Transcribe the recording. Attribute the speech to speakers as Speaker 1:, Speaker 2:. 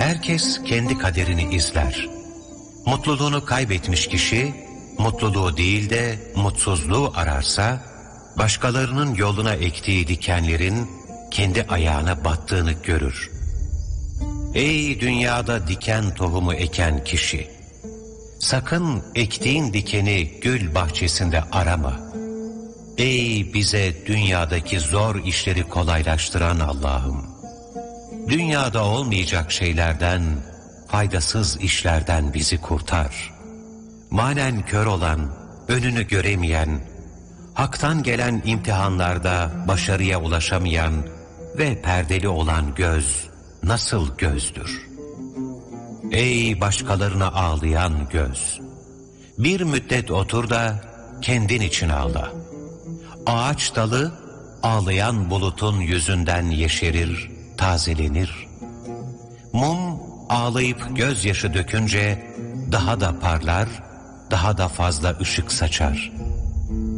Speaker 1: Herkes kendi kaderini izler. Mutluluğunu kaybetmiş kişi, mutluluğu değil de mutsuzluğu ararsa, başkalarının yoluna ektiği dikenlerin kendi ayağına battığını görür. Ey dünyada diken tohumu eken kişi! Sakın ektiğin dikeni gül bahçesinde arama. Ey bize dünyadaki zor işleri kolaylaştıran Allah'ım! Dünyada olmayacak şeylerden, faydasız işlerden bizi kurtar. Manen kör olan, önünü göremeyen, haktan gelen imtihanlarda başarıya ulaşamayan ve perdeli olan göz nasıl gözdür? Ey başkalarına ağlayan göz! Bir müddet otur da kendin için ağla. Ağaç dalı ağlayan bulutun yüzünden yeşerir, tazelenir. Mum ağlayıp gözyaşı dökünce daha da parlar, daha da fazla ışık saçar.